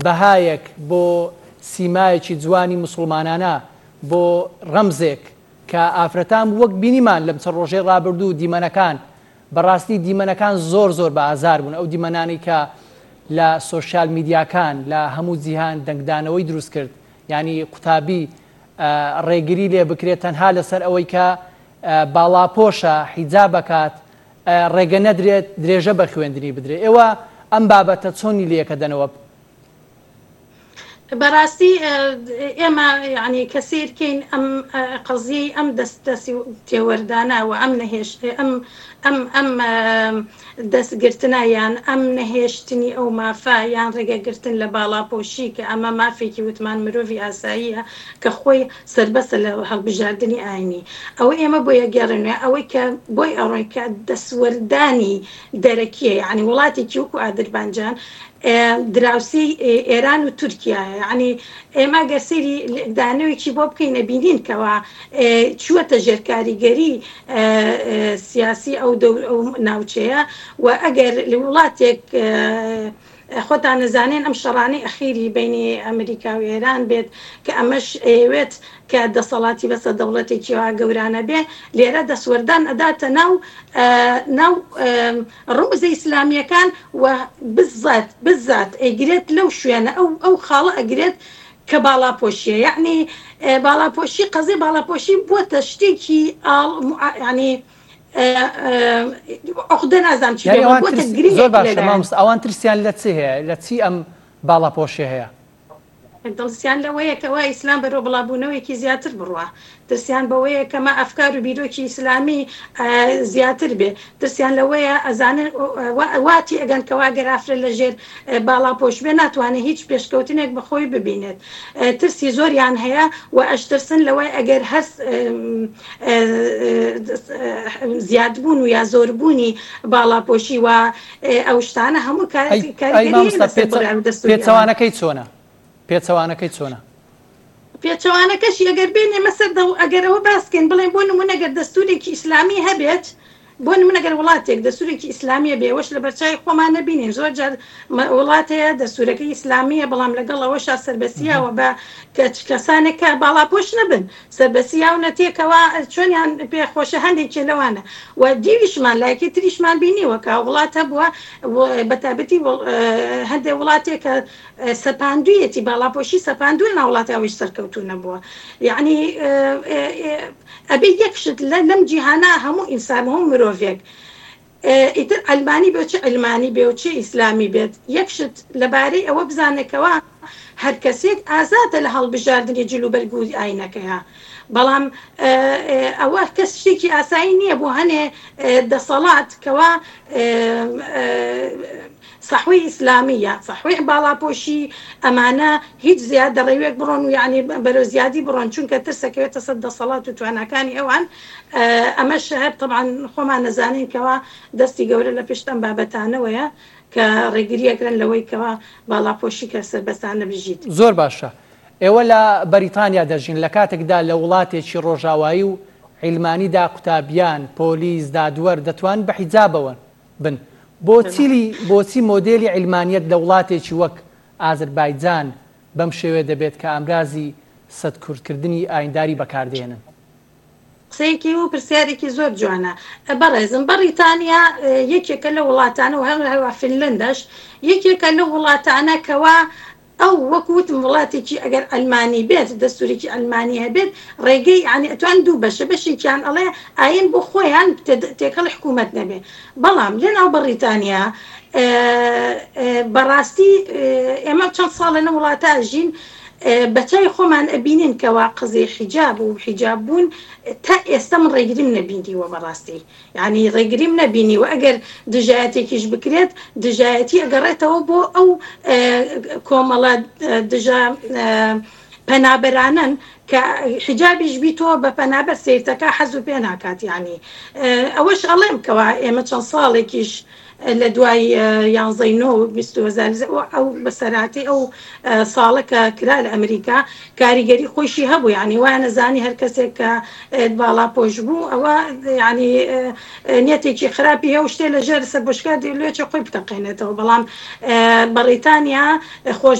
بەهایەک بۆ سیمایەکی جوانی مسلمانانە بۆ ڕەمزێک کە ئافرەتان وەک بینیمان لەم چەند ڕۆژەی ڕابردوو دیمەنەکان بەڕاستی دیمەنەکان زۆر بە ئازار بوون ئەو دیمەنانی کە لە سۆشیال میدیاکان لە هەموو جیهان دەنگدانەوەی دروست کرد ینی قوتابی ڕێگری لێ بکرێت تەنها لەسەر ئەوەی کە باڵاپۆشە حیجاب بکات ڕێگە نەدرێت درێژە بە خوێندنی بدرێت ئێوە ئەم بابەتە چۆنی لێکە دەنەوە بەڕاستی ئێمە ینی کەسیرکەین ئەم قەزیی ئەم دەستی تێوەردانەوە ئەم نەهێشت ئەم دەستگرتنیان ئەم نەهێشتنی ئەو مافا یان ڕێگەگرتن لە باڵاپۆشی کە ئەمە مافێکی وتمان مرۆڤی ئاساییە کە خۆی سربەسە لە هەڵبژاردننی ئاینی ئەوە ئێمە بۆ یەگەڕێنێ ئەوەی کە بۆی ئەڕۆی کە دەسوەردانی دەرەکیە ینی وڵاتێکی وەکو ئادربانجان دراوسی ئێران و تورکیایە ینی ئێمە گەسەری دانەوێکی بۆ بکەینە بینین کەەوە چووەتە ژێرکاریگەری سیاسی ئەو ناوچەیە و ئەگەر لە وڵاتێک خۆتان نزانێن ئەم شەڕانەی ئەخیری بینی ئەمریکا و ئێران بێت کە ئەمەش ئەوێت کە دەسەڵاتی بەسە دەوڵەتێکی وا گەورانە بێ لێرە دەسوەردان ئەداتە ناو ڕووزە ئیسلامیەکان و بزات ئەیگرێت لەو شوێنە ئەو خاڵە ئەگرێت کە باڵاپۆشیە یعنی باڵاپۆشی قەزی باڵاپۆشی بووە شتێکی ینی عقدە نازانم چی زۆر باشە مامۆستا ئەوان ترسیان لە چی هەیە لە چی ئەم باڵاپۆشی هەیە دڵسیان لەوەیە کەوا ئیسلام بەرۆ بڵابوونەوەیەکی زیاتر بڕوە ترسیان بەوەیە کەمە ئەفکار و بیرۆکی ئیسلامی زیاتر بێ ترسیان لەوەیە ئەزانن واتی ئەگەن کەوا گەرافرە لە ژێر باڵاپۆش بێ ناتوانێت هیچ پێشکەوتنێک بەخۆی ببینێت ترسی زۆریان هەیە و ئەشترسن لەوەی ئەگەر هەست زیادبوون و یا زۆربوونی باڵاپۆشی و ئەو شتانە هەموو پێچەوانەکەی چۆنە پێچەوانەکەی چۆنە پێچەوانەکەشی ئەگەر بێنێ مەسەر ئەگەرەوە باسکەین بڵێن بۆ نمونەگەر دەستورێکی ئیسلامی هەبێت بۆ نمونەگەر وڵاتێک دەستورێکی ئیسلامیە بێوەش لە بەرچای خۆمان نەبینین زۆر جار وڵات هەیە دەستورەکەی ئیسلامیە بەڵام لەگەڵ ئەوەشا سەربەسییاوە بە کەسانێکە باڵاپۆش نەبن سەربەسییا و نەتێکەوە چۆنیان پێخۆشە هەندێکی لەوانە و دیویشمان لایەکی تریشمان بینیوە کە وڵات هەبووە بەتابەتی هەندێک وڵاتێکە سەپاندوویەتی باڵاپۆشی سەپاندوو ناوڵاتیاویش سەرکەوتوو نەبووە یعنی ئەبێ یەکشت لەم جیهانە هەموو ئینسان هەموو مرۆڤێک ئیتر ئەلمانی بێوچە ئەلمانی بێوچە ئیسلامی بێت یەکشت لەبارەی ئەوە بزانێکەوە هەر کەسێک ئازادە لە هەڵبژاردننی جلوبەرگووری ئاینەکەیە بەڵام ئەوە کەس شتێکی ئاسایی نییە بۆ هەنێ دەسەڵات کەوا صحوی ئیسلامیە صحوی باڵاپۆشی ئەمانە هیچ زیاد دەڕێوێک بڕۆن و یعنی بەرەو زیادی بڕۆن چونکە ترسەکەوێتە سەر دەسەڵات و توانەکانی ئەوان ئەمەش هەر طبعاً خۆمان نەزانین کەوا دەستی گەورە لە پشتم بابەتانەوەیە کە ڕێگریەکرن لەوەی کەوا باڵاپۆشی کە سەربەستانە بژیت زۆر باشە ئێوە لە بەریتانیا دەژین لە کاتێکدا لە وڵاتێکی ڕۆژاوایی و عیلمانیدا قوتابیان پۆلیس دادوەر دەتوان بە حیجابەوە بن بۆچی مۆدێلی عیلمانیەت لە وڵاتێکی وەک ئازەربایجان بەم شێوێ دەبێت کە ئامرازی سەدکوردکردنی ئاینداری بەکاردێنن قسەیەکی و پرسیارێکی زۆر جوانە بەڕێزم بەریتانیا یەکێکە لە وڵاتانە و هەروە فینلەندەش یەکێکە لە وڵاتانە کەوا ئەو وەکوتم وڵاتێکی ئەگەر ئەلمانی بێت دەستورێکی ئەلمانی هەبێت ڕێگەی عنی ئەتوان دوو بەشە بەشێکیان ئەڵێ ئاین بۆ خۆیان تێکەڵ حکوومەت نەبێ بەڵام لەناو بەریتانیا بەڕاستی ئێمە چەند ساڵ لە وڵاتە ژین بەچای خۆمان ئەبینین کەوا قزەی حیجاب و حیجاب بوون تا ئێستا من ڕێگریم نەبینیوە بەڕاستی یعنی ڕێگریم نەبینی و ئەگەر دژایەتێکیش بکرێت دژایەتی ئەگەڕێتەوە بۆ ئەو کۆمەڵە دژە پەنابەرانن کە حیجابیش بیتەوە بە پەنابەر سێرتەکە حەز و پێ ناکات یعنی ئەوەش ئەڵێم کەوا ئێمە چەند ساڵێکیش لە دوای 11 ئەو بەسەراتی ئەو ساڵەکە کرا لە ئەمریکا کاریگەری خۆشی هەبوو یعنی وایە نەزانی هەر کەسێک کە باڵاپۆش بوو ئەوە یعنی نیەتێکی خراپی هەو شتێ لە ژێر سەر بۆشکار لێچە خۆی بتەقێنێتەوە بەڵام بەریتانیا خۆش